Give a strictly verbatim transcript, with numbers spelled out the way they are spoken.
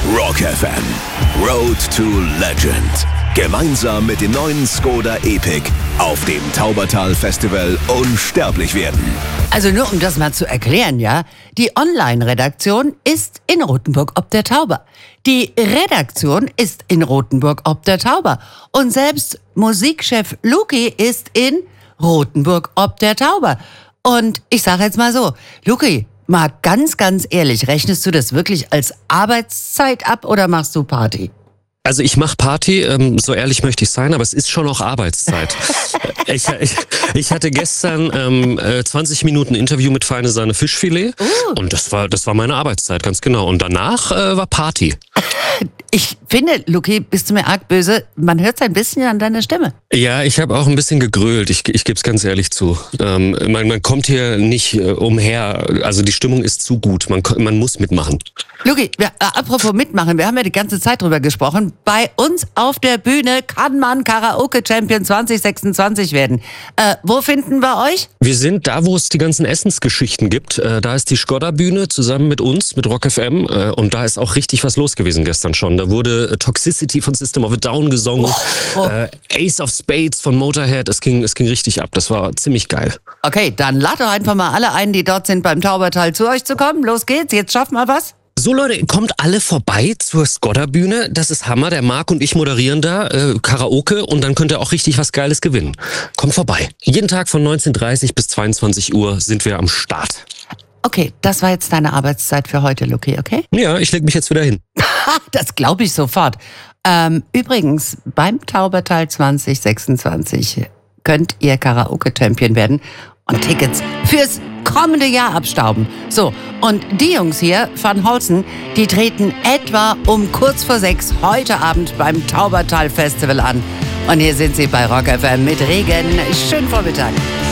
Rock F M. Road to Legend. Gemeinsam mit dem neuen Skoda Epic auf dem Taubertal Festival unsterblich werden. Also nur um das mal zu erklären, ja. Die Online-Redaktion ist in Rothenburg ob der Tauber. Die Redaktion ist in Rothenburg ob der Tauber. Und selbst Musikchef Luki ist in Rothenburg ob der Tauber. Und ich sage jetzt mal so, Luki, mal ganz, ganz ehrlich, rechnest du das wirklich als Arbeitszeit ab oder machst du Party? Also ich mache Party, ähm, so ehrlich möchte ich sein, aber es ist schon noch Arbeitszeit. ich, ich, ich hatte gestern ähm, zwanzig Minuten Interview mit Feine Sahne Fischfilet uh. und das war das war meine Arbeitszeit, ganz genau. Und danach äh, war Party. Ich finde, Luki, bist du mir arg böse? Man hört es ein bisschen an deiner Stimme. Ja, ich habe auch ein bisschen gegrölt, ich, ich gebe es ganz ehrlich zu. Ähm, man, man kommt hier nicht äh, umher, also die Stimmung ist zu gut, man, man muss mitmachen. Luki, ja, apropos mitmachen, wir haben ja die ganze Zeit drüber gesprochen. Bei uns auf der Bühne kann man Karaoke-Champion zwanzig sechsundzwanzig werden. Äh, wo finden wir euch? Wir sind da, wo es die ganzen Essensgeschichten gibt. Äh, da ist die Skoda-Bühne zusammen mit uns, mit Rock F M. Äh, und da ist auch richtig was los gewesen gestern schon. Da wurde äh, Toxicity von System of a Down gesungen, oh, oh. Äh, Ace of Spades von Motorhead. Es ging, es ging richtig ab. Das war ziemlich geil. Okay, dann lad doch einfach mal alle ein, die dort sind, beim Taubertal zu euch zu kommen. Los geht's, jetzt schaffen wir was. So Leute, kommt alle vorbei zur Skoda-Bühne. Das ist Hammer. Der Marc und ich moderieren da äh, Karaoke und dann könnt ihr auch richtig was Geiles gewinnen. Kommt vorbei. Jeden Tag von neunzehn Uhr dreißig bis zweiundzwanzig Uhr sind wir am Start. Okay, das war jetzt deine Arbeitszeit für heute, Luki, okay? Ja, ich leg mich jetzt wieder hin. Das glaube ich sofort. Ähm, übrigens, beim Taubertal zwanzig sechsundzwanzig könnt ihr Karaoke-Champion werden und Tickets fürs kommende Jahr abstauben. So, und die Jungs hier von Holzen, die treten etwa um kurz vor sechs heute Abend beim Taubertal Festival an. Und hier sind sie bei Rock F M mit Regen. Schönen Vormittag.